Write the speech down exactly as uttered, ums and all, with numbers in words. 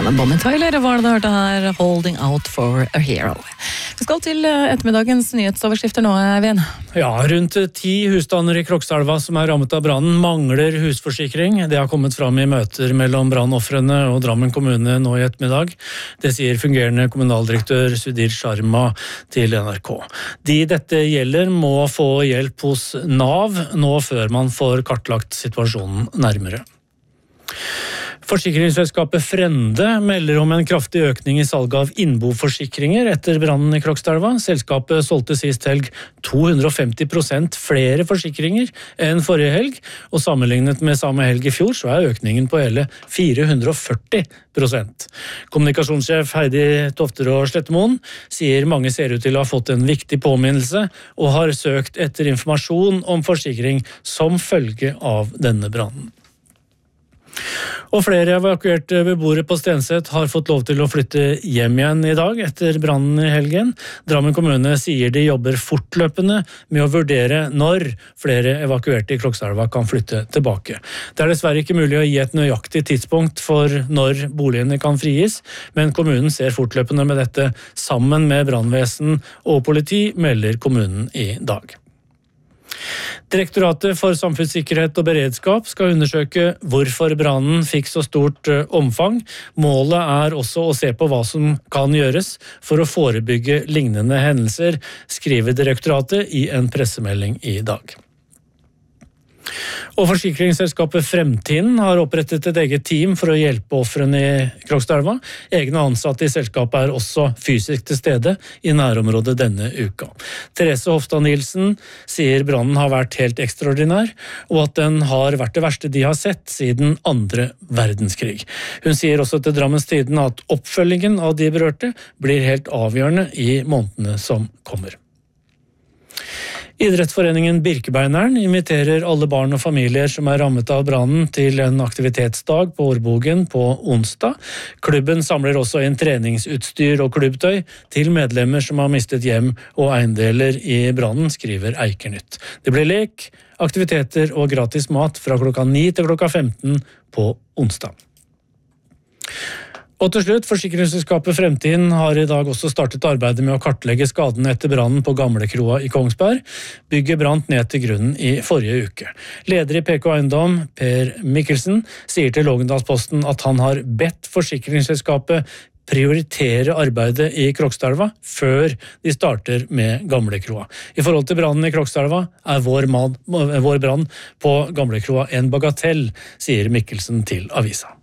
Men Bonnie Tyler var det du hørte her, Holding Out for a Hero. Vi skal til ettermiddagens nyhetsoverskrifter nå, Eivind. Ja, rundt ti husstander i Krokstadelva som er rammet av brannen mangler husforsikring. Det har kommet fram i møter mellom brannoffrene og Drammen kommune nå i ettermiddag. Det sier fungerende kommunaldirektør Sudhir Sharma til N R K. De dette gjelder må få hjelp hos Nav nå før man får kartlagt situasjonen nærmere. Forsikringsselskapet Frende melder om en kraftig økning i salg av innboforsikringer etter brannen i Krokstadelva. Selskapet solgte sist helg to hundre og femti prosent flere forsikringer enn forrige helg, og sammenlignet med samme helg i fjor så er økningen på hele fire hundre og førti prosent. Kommunikasjonssjef Heidi Tofterud Slettemoen sier mange ser ut til å ha fått en viktig påminnelse og har søkt etter informasjon om forsikring som følge av denne brannen. Og flere evakuerte beboere på Stenset har fått lov til å flytte hjem igjen i dag etter brannen i helgen. Drammen kommune sier de jobber fortløpende med å vurdere når flere evakuerte i Krokstadelva kan flytte tilbake. Det er dessverre ikke mulig å gi et nøyaktig tidspunkt for når boligene kan frigis, men kommunen ser fortløpende med dette sammen med brannvesen og politi, melder kommunen i dag. Direktoratet for samfunnssikkerhet og beredskap skal undersøke hvorfor brannen fikk så stort omfang. Målet er også å se på hva som kan gjøres for å forebygge lignende hendelser, skriver direktoratet i en pressemelding i dag. Og forsikringsselskapet Fremtind har opprettet et eget team for å hjelpe ofrene i Krokstadelva. Egne ansatte i selskapet er også fysisk til stede i nærområdet denne uka. Therese Hofstad Nielsen sier brannen har vært helt ekstraordinær, og at den har vært det verste de har sett siden andre verdenskrig. Hun sier også til Drammens Tidende at oppfølgingen av de berørte blir helt avgjørende i månedene som kommer. Idrettsforeningen Birkebeineren inviterer alle barn og familier som er rammet av brannen til en aktivitetsdag på Årbogen på onsdag. Klubben samler også inn treningsutstyr og klubbtøy til medlemmer som har mistet hjem og eiendeler i brannen, skriver Eikernytt. Det blir lek, aktiviteter og gratis mat fra klokka ni til klokka femten på onsdag. Og til slutt, forsikringsselskapet Fremtind har i dag også startet arbeidet med å kartlegge skadene etter brannen på Gamlekroa i Kongsberg. Bygget brant ned til grunnen i forrige uke. Leder i P K Eiendom, Per Mikkelsen, sier til Lågendalsposten at han har bedt forsikringsselskapet prioritere arbeidet i Krokstadelva før de starter med Gamlekroa. I forhold til brannen i Krokstadelva er vår, man, vår brann på Gamlekroa en bagatell, sier Mikkelsen til avisa.